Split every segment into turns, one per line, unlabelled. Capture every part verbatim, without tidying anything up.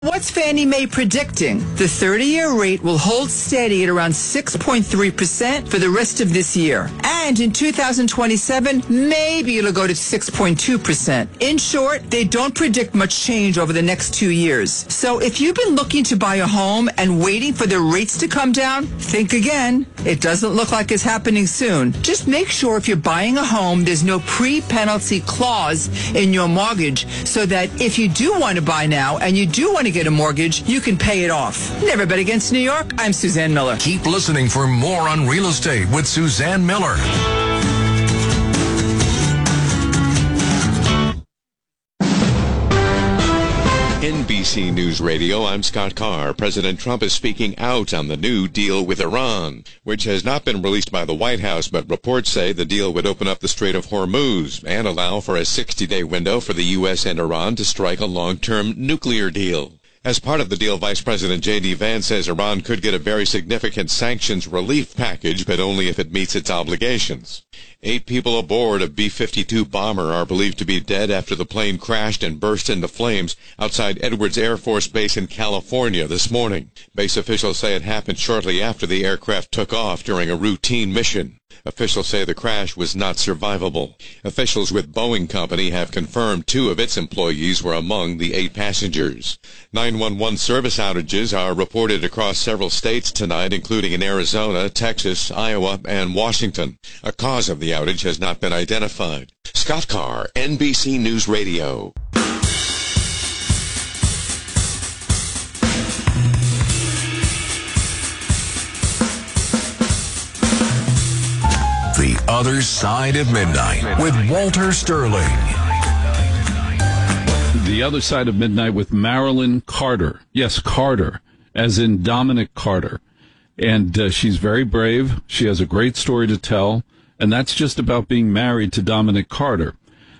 What's Fannie Mae predicting? The thirty-year rate will hold steady at around six point three percent for the rest of this year. And in two thousand twenty-seven, maybe it'll go to six point two percent. In short, they don't predict much change over the next two years. So if you've been looking to buy a home and waiting for the rates to come down, think again. It doesn't look like it's happening soon. Just make sure if you're buying a home, there's no pre-penalty clause in your mortgage so that if you do want to buy now and you do want to get a mortgage, you can pay it off. Never bet against New York. I'm Suzanne Miller.
Keep listening for more on real estate with Suzanne Miller.
N B C News Radio, I'm Scott Carr. President Trump is speaking out on the new deal with Iran, which has not been released by the White House, but reports say the deal would open up the Strait of Hormuz and allow for a sixty-day window for the U S and Iran to strike a long-term nuclear deal. As part of the deal, Vice President J D Vance says Iran could get a very significant sanctions relief package, but only if it meets its obligations. Eight people aboard a B fifty-two bomber are believed to be dead after the plane crashed and burst into flames outside Edwards Air Force Base in California this morning. Base officials say it happened shortly after the aircraft took off during a routine mission. Officials say the crash was not survivable. Officials with Boeing Company have confirmed two of its employees were among the eight passengers. nine one one service outages are reported across several states tonight, including in Arizona, Texas, Iowa, and Washington. A cause of the outage has not been identified. Scott Carr, N B C News Radio.
The Other Side of Midnight with Walter Sterling.
The Other Side of Midnight with Marilyn Carter. Yes, Carter, as in Dominic Carter. And uh, she's very brave. She has a great story to tell. And that's just about being married to Dominic Carter.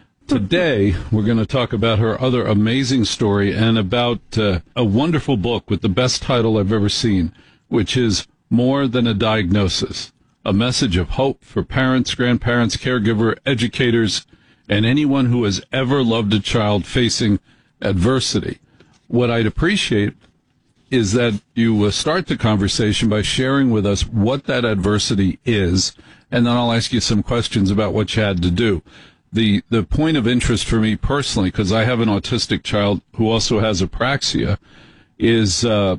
Today, we're going to talk about her other amazing story and about uh, a wonderful book with the best title I've ever seen, which is More Than a Diagnosis. A message of hope for parents, grandparents, caregiver, educators, and anyone who has ever loved a child facing adversity. What I'd appreciate is that you uh, start the conversation by sharing with us what that adversity is, and then I'll ask you some questions about what you had to do. The the point of interest for me personally, because I have an autistic child who also has apraxia, is, uh,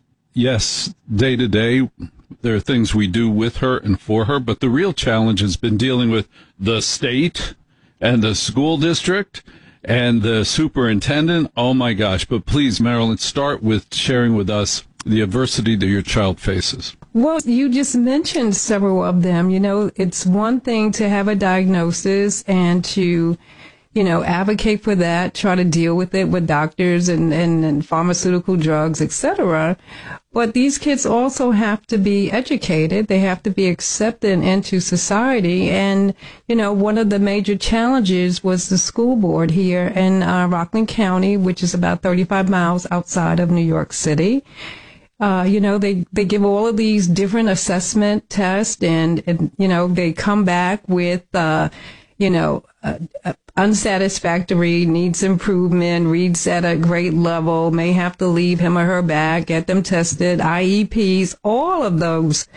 yes, day to day, there are things we do with her and for her, but the real challenge has been dealing with the state and the school district and the superintendent. Oh, my gosh. But please, Marilyn, start with sharing with us the adversity that your child faces.
Well, you just mentioned several of them. You know, it's one thing to have a diagnosis and to, you know, advocate for that, try to deal with it with doctors and, and, and pharmaceutical drugs, et cetera. But these kids also have to be educated. They have to be accepted into society. And, you know, one of the major challenges was the school board here in uh, Rockland County, which is about thirty-five miles outside of New York City. Uh, you know, they, they give all of these different assessment tests and, and you know, they come back with, uh, you know, uh, uh, unsatisfactory, needs improvement, reads at a grade level, may have to leave him or her back, get them tested, I E Ps, all of those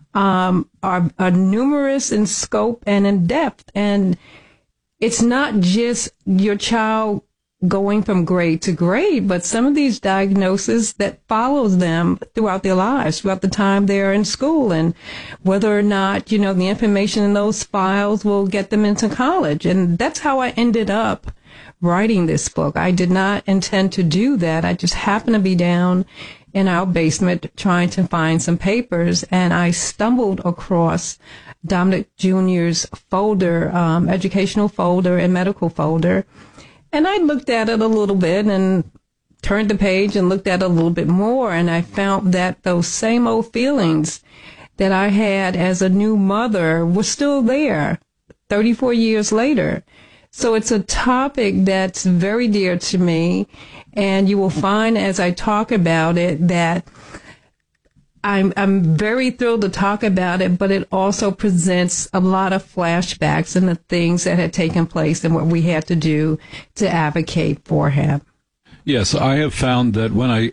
um, are, are numerous in scope and in depth. And it's not just your child going from grade to grade, but some of these diagnoses that follows them throughout their lives, throughout the time they're in school, and whether or not, you know, the information in those files will get them into college. And that's how I ended up writing this book. I did not intend to do that. I just happened to be down in our basement trying to find some papers, and I stumbled across Dominic Junior's folder, um, educational folder and medical folder. And I looked at it a little bit and turned the page and looked at it a little bit more. And I found that those same old feelings that I had as a new mother were still there thirty-four years later. So it's a topic that's very dear to me. And you will find as I talk about it that I'm, I'm very thrilled to talk about it, but it also presents a lot of flashbacks and the things that had taken place and what we had to do to advocate for him.
Yes, I have found that when I